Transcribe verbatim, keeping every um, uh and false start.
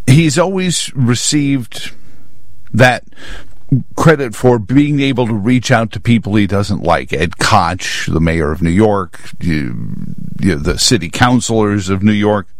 he's always received that credit for being able to reach out to people he doesn't like. Ed Koch, the mayor of New York, you, you know, the city councilors of New York.